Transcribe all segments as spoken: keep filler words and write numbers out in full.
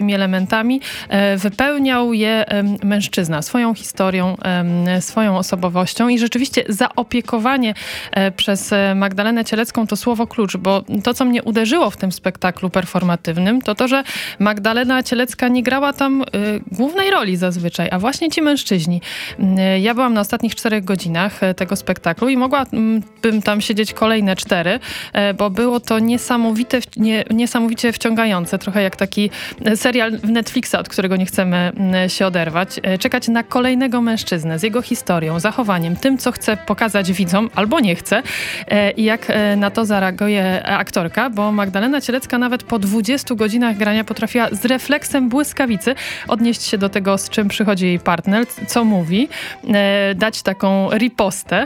różnymi elementami. Wypełniał je mężczyzna swoją historią, swoją osobowością i rzeczywiście zaopiekowanie przez Magdalenę Cielecką to słowo klucz, bo to, co mnie uderzyło w tym spektaklu performatywnym, to to, że Magdalena Cielecka nie grała tam głównej roli zazwyczaj, a właśnie ci mężczyźni. Ja byłam na ostatnich czterech godzinach tego spektaklu i mogłabym tam siedzieć kolejne cztery, bo było to niesamowite, nie, niesamowicie wciągające, trochę jak taki serial w Netflixa, od którego nie chcemy się oderwać. Czekać na kolejnego mężczyznę z jego historią, zachowaniem, tym, co chce pokazać widzom, albo nie chce i jak na to zareaguje aktorka, bo Magdalena Cielecka nawet po dwudziestu godzinach grania potrafiła z refleksem błyskawicy odnieść się do tego, z czym przychodzi jej partner, co mówi, dać taką ripostę,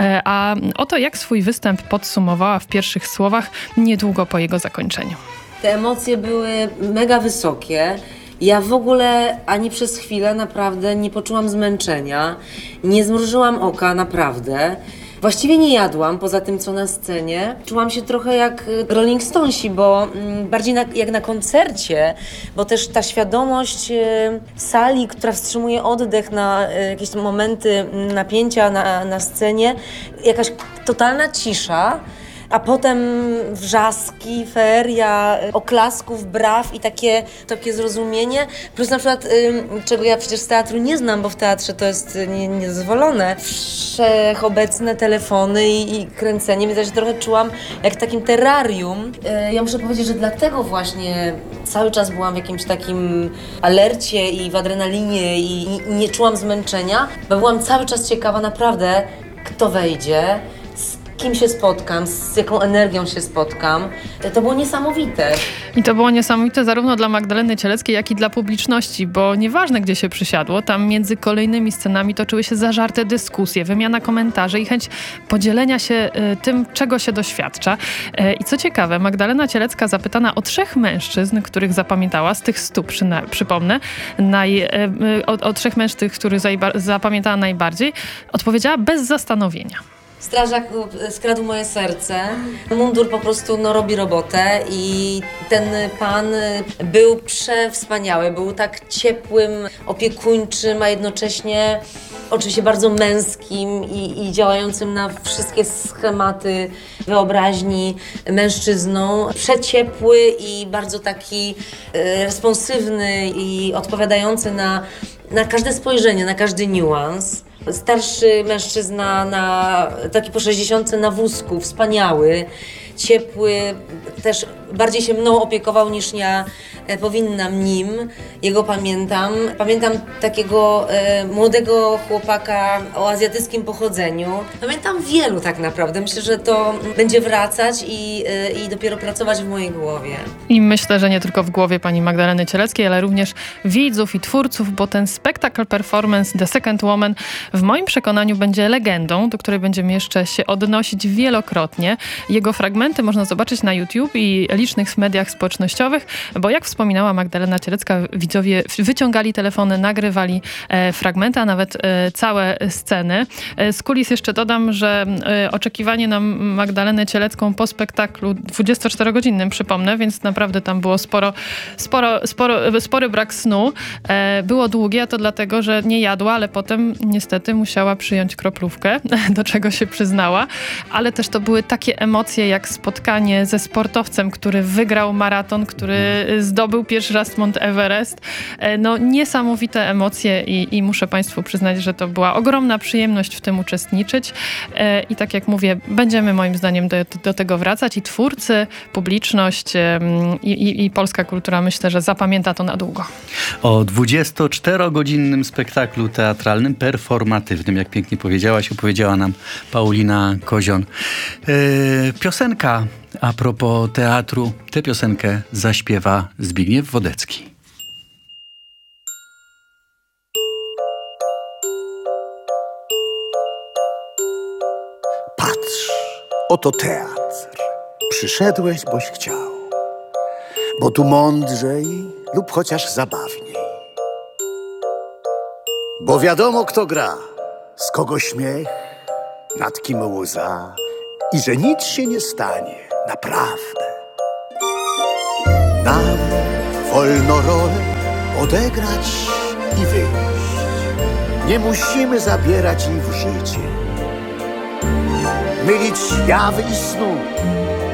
a oto jak swój występ podsumowała w pierwszych słowach niedługo po jego zakończeniu. Te emocje były mega wysokie. Ja w ogóle ani przez chwilę naprawdę nie poczułam zmęczenia, nie zmrużyłam oka naprawdę. Właściwie nie jadłam, poza tym co na scenie. Czułam się trochę jak Rolling Stonesi, bo mm, bardziej na, jak na koncercie, bo też ta świadomość y, sali, która wstrzymuje oddech na y, jakieś momenty napięcia na, na scenie, jakaś totalna cisza. A potem wrzaski, feria, oklasków, braw i takie, takie zrozumienie. Plus na przykład, y, czego ja przecież z teatru nie znam, bo w teatrze to jest nie, niedozwolone, wszechobecne telefony i, i kręcenie, więc ja się trochę czułam jak w takim terrarium. Y, ja muszę powiedzieć, że dlatego właśnie cały czas byłam w jakimś takim alercie i w adrenalinie i, i nie czułam zmęczenia, bo byłam cały czas ciekawa naprawdę, kto wejdzie, kim się spotkam, z jaką energią się spotkam. To było niesamowite. I to było niesamowite zarówno dla Magdaleny Cieleckiej, jak i dla publiczności, bo nieważne, gdzie się przysiadło, tam między kolejnymi scenami toczyły się zażarte dyskusje, wymiana komentarzy i chęć podzielenia się y, tym, czego się doświadcza. Y, I co ciekawe, Magdalena Cielecka zapytana o trzech mężczyzn, których zapamiętała, z tych stu przyna- przypomnę, naj, y, y, o, o trzech mężczyzn, których zajba- zapamiętała najbardziej, odpowiedziała bez zastanowienia. Strażak skradł moje serce. Mundur po prostu no, robi robotę i ten pan był przewspaniały. Był tak ciepłym, opiekuńczym, a jednocześnie oczywiście bardzo męskim i, i działającym na wszystkie schematy wyobraźni mężczyzną. Przeciepły i bardzo taki e, responsywny i odpowiadający na, na każde spojrzenie, na każdy niuans. Starszy mężczyzna, na, taki po sześćdziesiątce na wózku, wspaniały, ciepły, też bardziej się mną opiekował niż ja e, powinnam nim. Jego pamiętam. Pamiętam takiego e, młodego chłopaka o azjatyckim pochodzeniu. Pamiętam wielu tak naprawdę. Myślę, że to będzie wracać i, e, i dopiero pracować w mojej głowie. I myślę, że nie tylko w głowie pani Magdaleny Cieleckiej, ale również widzów i twórców, bo ten spektakl performance The Second Woman w moim przekonaniu będzie legendą, do której będziemy jeszcze się odnosić wielokrotnie. Jego fragmenty można zobaczyć na YouTube i licznych mediach społecznościowych, bo jak wspominała Magdalena Cielecka, widzowie wyciągali telefony, nagrywali e, fragmenty, a nawet e, całe sceny. E, z kulis jeszcze dodam, że e, oczekiwanie na Magdalenę Cielecką po spektaklu dwudziestoczterogodzinnym, przypomnę, więc naprawdę tam było sporo, sporo, sporo, spory brak snu. E, było długie, a to dlatego, że nie jadła, ale potem niestety musiała przyjąć kroplówkę, do czego się przyznała, ale też to były takie emocje, jak spotkanie ze sportowcem, który wygrał maraton, który zdobył pierwszy raz Mount Everest. No niesamowite emocje i, i muszę państwu przyznać, że to była ogromna przyjemność w tym uczestniczyć i tak jak mówię, będziemy moim zdaniem do, do tego wracać i twórcy, publiczność i, i, i polska kultura, myślę, że zapamięta to na długo. O dwudziestoczterogodzinnym spektaklu teatralnym, performatywnym, jak pięknie powiedziałaś, opowiedziała nam Paulina Kozion. Yy, piosenka a propos teatru, tę piosenkę zaśpiewa Zbigniew Wodecki. Patrz, oto teatr. Przyszedłeś, boś chciał, bo tu mądrzej lub chociaż zabawniej. Bo wiadomo, kto gra, z kogo śmiech, nad kim łza i że nic się nie stanie, naprawdę. Nam wolno rolę odegrać i wyjść. Nie musimy zabierać ich w życie, mylić jawy i snu,